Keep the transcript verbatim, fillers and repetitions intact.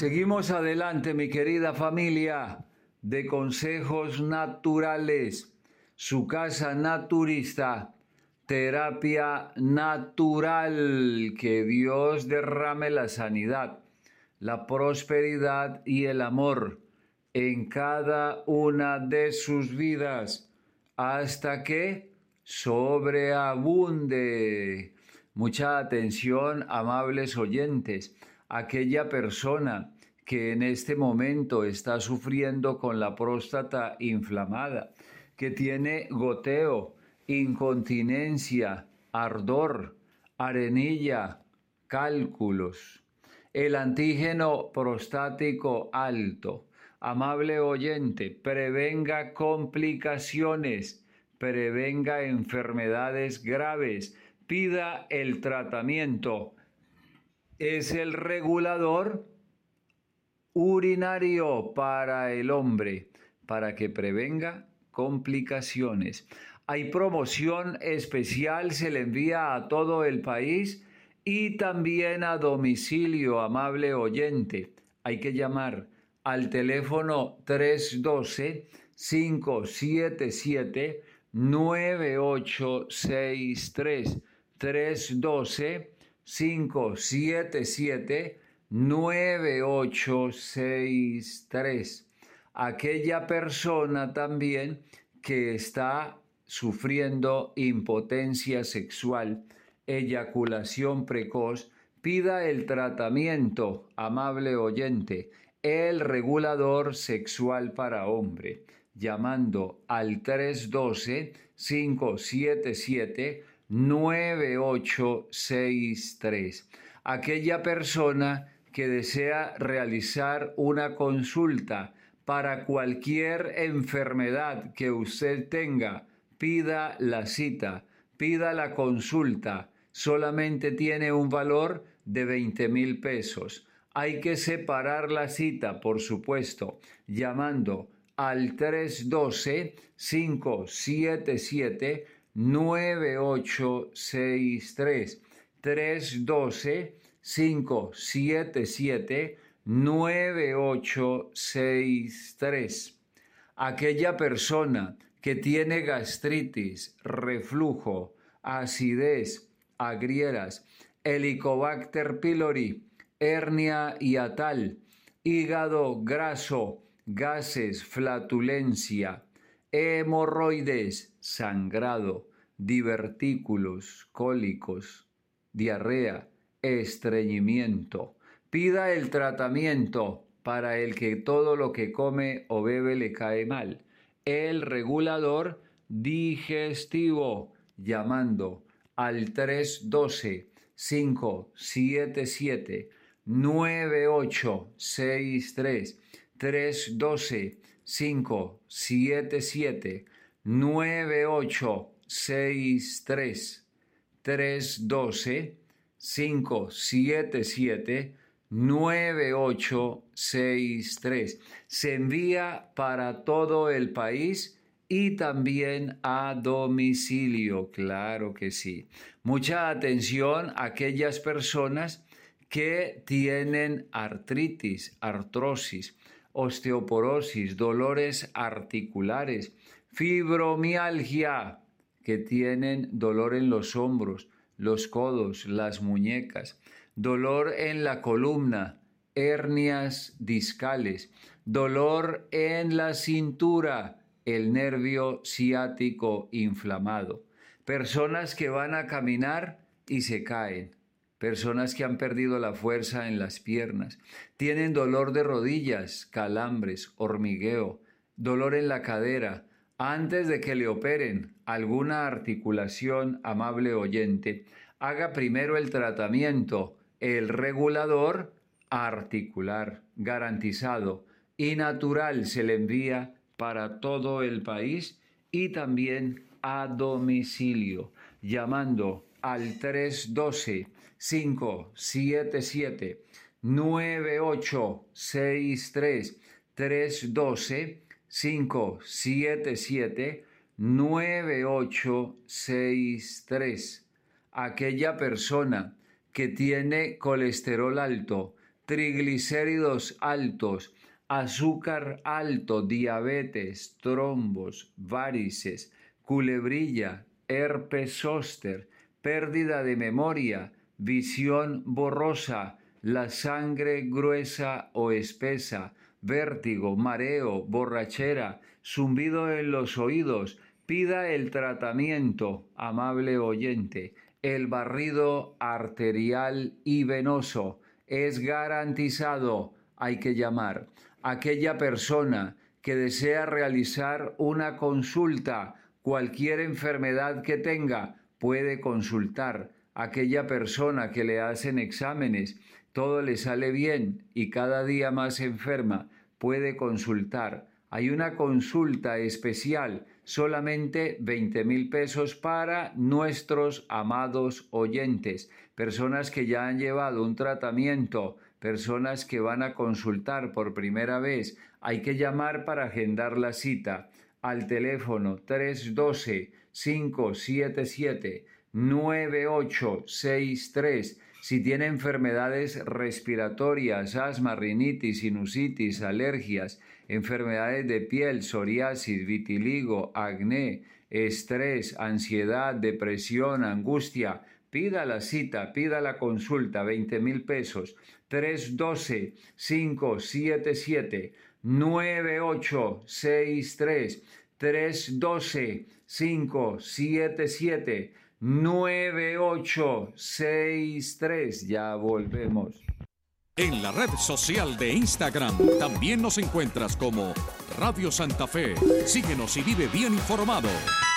Seguimos adelante, mi querida familia de Consejos Naturales, su casa naturista, terapia natural, que Dios derrame la sanidad, la prosperidad y el amor en cada una de sus vidas, hasta que sobreabunde. Mucha atención, amables oyentes. Aquella persona que en este momento está sufriendo con la próstata inflamada, que tiene goteo, incontinencia, ardor, arenilla, cálculos, el antígeno prostático alto. Amable oyente, prevenga complicaciones, prevenga enfermedades graves, pida el tratamiento. Es el regulador urinario para el hombre, para que prevenga complicaciones. Hay promoción especial, se le envía a todo el país y también a domicilio, amable oyente. Hay que llamar al teléfono tres uno dos, cinco siete siete, nueve ocho seis tres, tres uno dos, cinco siete siete, nueve ocho seis tres. Aquella persona también que está sufriendo impotencia sexual, eyaculación precoz, pida el tratamiento, amable oyente, el regulador sexual para hombre, llamando al tres uno dos, cinco siete siete, nueve ocho seis tres. Aquella persona que desea realizar una consulta para cualquier enfermedad que usted tenga, pida la cita, pida la consulta. Solamente tiene un valor de veinte mil pesos. Hay que separar la cita, por supuesto, llamando al tres uno dos, cinco siete siete, nueve ocho seis tres. tres uno dos, cinco siete siete, nueve ocho seis tres. Aquella persona que tiene gastritis, reflujo, acidez, agrieras, Helicobacter pylori, hernia hiatal, hígado graso, gases, flatulencia, hemorroides, sangrado, divertículos, cólicos, diarrea, estreñimiento. Pida el tratamiento para el que todo lo que come o bebe le cae mal. El regulador digestivo, llamando al tres uno dos, cinco siete siete, nueve ocho seis tres, tres uno dos, cinco siete siete, nueve ocho seis tres, tres uno dos, cinco siete siete, nueve ocho seis tres. Se envía para todo el país y también a domicilio, claro que sí. Mucha atención a aquellas personas que tienen artritis, artrosis, osteoporosis, dolores articulares, fibromialgia, que tienen dolor en los hombros, los codos, las muñecas, dolor en la columna, hernias discales, dolor en la cintura, el nervio ciático inflamado, personas que van a caminar y se caen, personas que han perdido la fuerza en las piernas, tienen dolor de rodillas, calambres, hormigueo, dolor en la cadera. Antes de que le operen alguna articulación, amable oyente, haga primero el tratamiento, el regulador articular, garantizado y natural, se le envía para todo el país y también a domicilio, llamando al tres uno dos, cinco siete siete, nueve ocho seis tres, tres uno dos, cinco siete siete, nueve ocho seis tres. Aquella persona que tiene colesterol alto, triglicéridos altos, azúcar alto, diabetes, trombos, varices, culebrilla, herpes zóster, pérdida de memoria, visión borrosa, la sangre gruesa o espesa, vértigo, mareo, borrachera, zumbido en los oídos. Pida el tratamiento, amable oyente. El barrido arterial y venoso es garantizado. Hay que llamar. Aquella persona que desea realizar una consulta, cualquier enfermedad que tenga, puede consultar. Aquella persona que le hacen exámenes, todo le sale bien y cada día más enferma, puede consultar. Hay una consulta especial, solamente veinte mil pesos para nuestros amados oyentes, personas que ya han llevado un tratamiento, personas que van a consultar por primera vez. Hay que llamar para agendar la cita al teléfono tres uno dos, cinco siete siete, nueve ocho seis tres. Si tiene enfermedades respiratorias, asma, rinitis, sinusitis, alergias, enfermedades de piel, psoriasis, vitiligo, acné, estrés, ansiedad, depresión, angustia, pida la cita, pida la consulta, veinte mil pesos, tres uno dos, cinco siete siete, nueve ocho seis tres, tres uno dos, cinco siete siete, nueve ocho seis tres. Ya volvemos. En la red social de Instagram también nos encuentras como Radio Santa Fe. Síguenos y vive bien informado.